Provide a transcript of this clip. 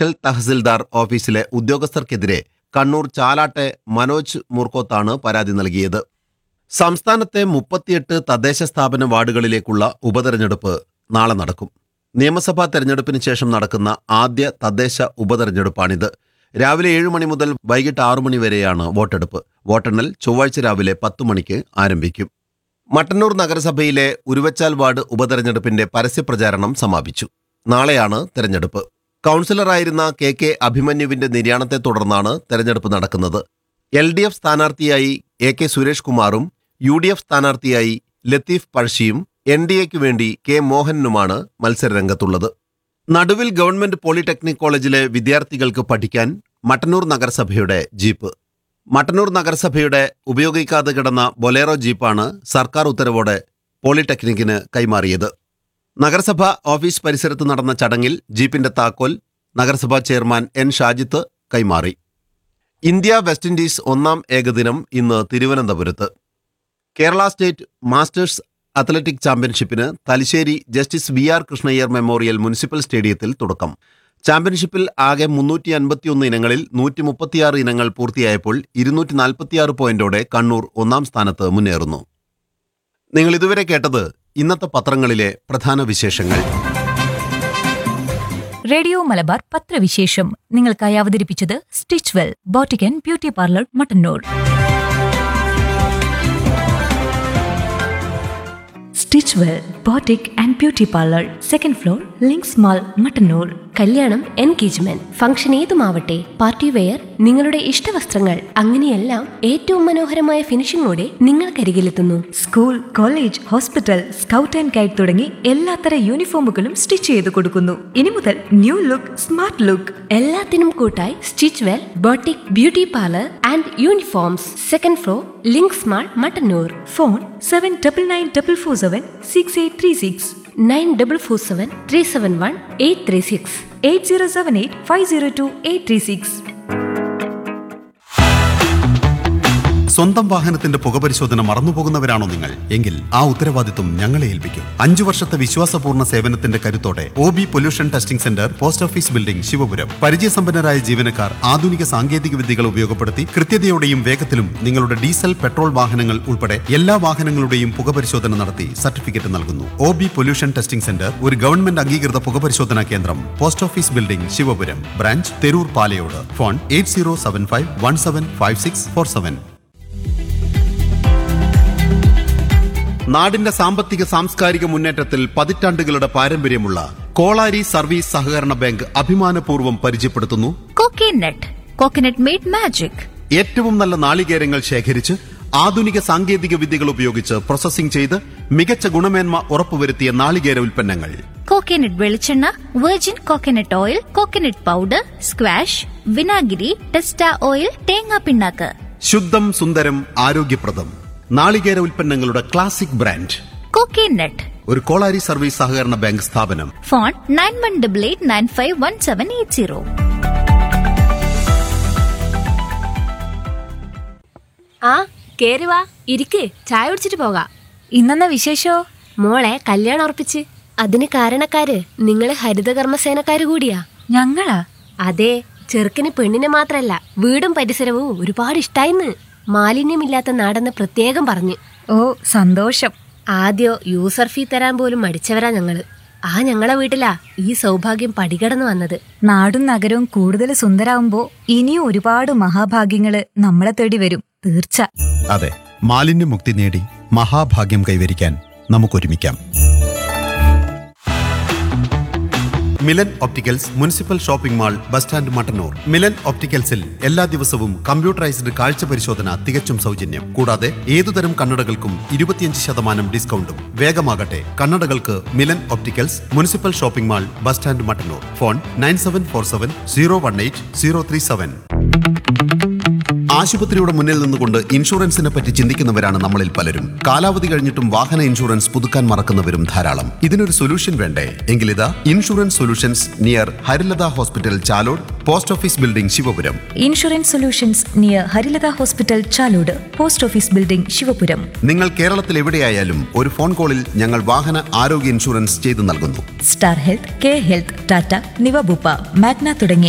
Special tahsildar ഓഫീസിലെ ഉദ്യോഗസ്ഥർക്കെതിരെ കണ്ണൂർ ചാലാട്ടെ മനോജ് മൂർക്കോത്താണ് പരാതി നൽകിയത്. സംസ്ഥാനത്തെ 38 തദ്ദേശ സ്ഥാപന വാർഡുകളിലേക്കുള്ള ഉപതെരഞ്ഞെടുപ്പ് നാളെ നടക്കും. നിയമസഭാ തെരഞ്ഞെടുപ്പിന് ശേഷം നടക്കുന്ന ആദ്യ തദ്ദേശ ഉപതെരഞ്ഞെടുപ്പാണിത്. രാവിലെ 7 മണി മുതൽ വൈകിട്ട് 6 മണി വരെയാണ് വോട്ടെടുപ്പ്. വോട്ടെണ്ണൽ ചൊവ്വാഴ്ച രാവിലെ 10 മണിക്ക് ആരംഭിക്കും. മട്ടന്നൂർ നഗരസഭയിലെ ഉരുവച്ചാൽ വാർഡ് ഉപതെരഞ്ഞെടുപ്പിന്റെ പരസ്യപ്രചാരണം സമാപിച്ചു. നാളെയാണ് തെരഞ്ഞെടുപ്പ്. കൗൺസിലറായിരുന്ന കെ അഭിമന്യുവിന്റെ നിര്യാണത്തെ തുടർന്നാണ് തെരഞ്ഞെടുപ്പ് നടക്കുന്നത്. LDF സ്ഥാനാർത്ഥിയായി AK സുരേഷ് കുമാറും UDF സ്ഥാനാർത്ഥിയായി ലത്തീഫ് പഴശ്ശിയും NDAയ്ക്ക് വേണ്ടി K മോഹനനുമാണ് മത്സരരംഗത്തുള്ളത്. നടുവിൽ ഗവൺമെന്റ് പോളിടെക്നിക് കോളേജിലെ വിദ്യാർത്ഥികൾക്ക് പഠിക്കാൻ മട്ടന്നൂർ നഗരസഭയുടെ ജീപ്പ്. മട്ടന്നൂർ നഗരസഭയുടെ ഉപയോഗിക്കാതെ കിടന്ന ബൊലേറോ ജീപ്പാണ് സർക്കാർ ഉത്തരവോടെ പോളിടെക്നിക്കിന് കൈമാറിയത്. നഗരസഭ ഓഫീസ് പരിസരത്ത് നടന്ന ചടങ്ങിൽ ജീപ്പിന്റെ താക്കോൽ നഗരസഭാ ചെയർമാൻ N ഷാജിത്ത് കൈമാറി. ഇന്ത്യ വെസ്റ്റ് ഇൻഡീസ് 1-ാം ഏകദിനം ഇന്ന് തിരുവനന്തപുരത്ത്. Kerala state masters athletic ചാമ്പ്യൻഷിപ്പിന് Thalassery justice VR Krishna Iyer memorial municipal സ്റ്റേഡിയത്തിൽ തുടക്കം. ചാമ്പ്യൻഷിപ്പിൽ ആകെ 351 ഇനങ്ങളിൽ 136 ഇനങ്ങൾ പൂർത്തിയായപ്പോൾ 246 പോയിന്റോടെ കണ്ണൂർ 1-ാം സ്ഥാനത്ത് മുന്നേറുന്നു. നിങ്ങൾ ഇതുവരെ കേട്ടത് ഇന്നത്തെ പത്രങ്ങളിലെ പ്രധാന വിശേഷങ്ങൾ. റേഡിയോ മലബാർ പത്രവിശേഷം നിങ്ങൾക്കായി അവതരിപ്പിച്ചത് stitch well boutique and beauty parlour Mattannur. Stitch well boutique and beauty parlour, 2nd floor, links mall, Mattannur. കല്യാണം, എൻഗേജ്മെന്റ്, ഫംഗ്ഷൻ ഏതുമാവട്ടെ, പാർട്ടി വെയർ, നിങ്ങളുടെ ഇഷ്ടവസ്ത്രങ്ങൾ, അങ്ങനെയെല്ലാം ഏറ്റവും മനോഹരമായ ഫിനിഷിംഗോടെ നിങ്ങൾക്കരികിലെത്തുന്നു. School, college, hospital, scout and guide തുടങ്ങി എല്ലാത്തര യൂണിഫോമുകളും സ്റ്റിച്ച് ചെയ്ത് കൊടുക്കുന്നു. ഇനി മുതൽ ന്യൂ ലുക്ക്, സ്മാർട്ട് ലുക്ക്. എല്ലാത്തിനും കൂട്ടായി stitch well boutique beauty parlour and uniforms, 2nd floor, links mall, Mattannur. Phone 7994476836, 9447371836, 8078502836. സ്വന്തം വാഹനത്തിന്റെ പുകപരിശോധന മറന്നുപോകുന്നവരാണോ നിങ്ങൾ? എങ്കിൽ ആ ഉത്തരവാദിത്വം ഞങ്ങളെ ഏൽപ്പിക്കും. 5 വർഷത്തെ വിശ്വാസപൂർണ്ണ സേവനത്തിന്റെ കരുത്തോടെ OB pollution testing centre, post office building, Sivapuram. പരിചയസമ്പന്നരായ ജീവനക്കാർ ആധുനിക സാങ്കേതിക വിദ്യകൾ ഉപയോഗപ്പെടുത്തി കൃത്യതയോടെയും വേഗത്തിലും നിങ്ങളുടെ ഡീസൽ, പെട്രോൾ വാഹനങ്ങൾ ഉൾപ്പെടെ എല്ലാ വാഹനങ്ങളുടെയും പുകപരിശോധന നടത്തി സർട്ടിഫിക്കറ്റ് നൽകുന്നു. OB പൊല്യൂഷൻ ടെസ്റ്റിംഗ് സെന്റർ ഒരു ഗവൺമെന്റ് അംഗീകൃത പുകപരിശോധനാ കേന്ദ്രം. Post office building, Sivapuram. Branch Theroor Palayode. Phone 8075175647. നാടിന്റെ സാമ്പത്തിക സാംസ്കാരിക മുന്നേറ്റത്തിൽ പതിറ്റാണ്ടുകളുടെ പാരമ്പര്യമുള്ള കോളാരി സർവീസ് സഹകരണ ബാങ്ക് അഭിമാനപൂർവ്വം പരിചയപ്പെടുത്തുന്നു കോക്കനട്ട് മെയ്ഡ് മാജിക്. ഏറ്റവും നല്ല നാളികേരങ്ങൾ ശേഖരിച്ച് ആധുനിക സാങ്കേതിക വിദ്യകൾ ഉപയോഗിച്ച് പ്രോസസ്സിംഗ് ചെയ്ത് മികച്ച ഗുണമേന്മ ഉറപ്പുവരുത്തിയ നാളികേര ഉൽപ്പന്നങ്ങൾ. കോക്കനട്ട് വെളിച്ചെണ്ണ, virgin coconut oil, coconut powder, squash, വിനാഗിരി, ടെസ്റ്റ ഓയിൽ, തേങ്ങാ പിണ്ണാക്ക്. ശുദ്ധം, സുന്ദരം, ആരോഗ്യപ്രദം നാളികേര ഉൽപ്പന്നങ്ങളുടെ ക്ലാസിക് ബ്രാൻഡ് കോക്കനട്ട്. ഒരു കോളാരി സർവീസ് സഹകരണ ബാങ്ക് സ്ഥാപനം. ഫോൺ 9188951780. ആ കേറി വാ, ഇരിക്ക്, ചായ കുടിച്ചിട്ട് പോകാം. ഇന്നെന്ന വിശേഷോ? മോളെ കല്യാണം ഉറപ്പിച്ച്. അതിന് കാരണക്കാര് നിങ്ങള് ഹരിതകർമ്മസേനക്കാര് കൂടിയാ. ഞങ്ങളാ? അതെ, ചെറുക്കന് പെണ്ണിനെ മാത്രല്ല വീടും പരിസരവും ഒരുപാട് ഇഷ്ടായിന്ന്. മാലിന്യമില്ലാത്ത നാടെന്ന് പ്രത്യേകം പറഞ്ഞു. ഓ, സന്തോഷം. ആദ്യം യൂസർ ഫീ തരാൻ പോലും മടിച്ചവരാ ഞങ്ങള്. ഞങ്ങളെ വീട്ടിലാ ഈ സൗഭാഗ്യം പടികടന്നു വന്നത്. നാടും നഗരവും കൂടുതൽ സുന്ദരാവുമ്പോ ഇനിയും ഒരുപാട് മഹാഭാഗ്യങ്ങള് നമ്മളെ തേടി വരും, തീർച്ച. അതെ, മാലിന്യമുക്തി നേടി മഹാഭാഗ്യം കൈവരിക്കാൻ നമുക്കൊരുമിക്കാം. Milan opticals, municipal shopping mall, bus stand, Mattannur. Milan ഒപ്റ്റിക്കൽസിൽ എല്ലാ ദിവസവും കമ്പ്യൂട്ടറൈസ്ഡ് കാഴ്ച പരിശോധന തികച്ചും സൗജന്യം. കൂടാതെ ഏതുതരം കണ്ണടകൾക്കും 25% ഡിസ്കൗണ്ടും. വേഗമാകട്ടെ, കണ്ണടകൾക്ക് Milan opticals, municipal shopping mall, bus stand, Mattannur. Phone 9747018037. ആശുപത്രിയുടെ മുന്നിൽ നിന്നുകൊണ്ട് ഇൻഷുറൻസിനെ പറ്റി ചിന്തിക്കുന്നവരാണ് നമ്മളിൽ പലരും. കാലാവധി കഴിഞ്ഞിട്ടും വാഹന ഇൻഷുറൻസ് പുതുക്കാൻ മറക്കുന്നവരും ധാരാളം. ഇതിനൊരു സൊല്യൂഷൻ വേണ്ടേ? എങ്കിലിതാ insurance solutions near Harilatha hospital, Chalode, post office building, Sivapuram. Insurance solutions near Harilatha hospital, Chalode, post office building, Sivapuram. നിങ്ങൾ കേരളത്തിൽ എവിടെയായാലും ഒരു ഫോൺ കോളിൽ ഞങ്ങൾ വാഹന ആരോഗ്യ ഇൻഷുറൻസ് ചെയ്തു നൽകുന്നു. Star health, K health, Tata, Niva Bupa, Magna തുടങ്ങിയ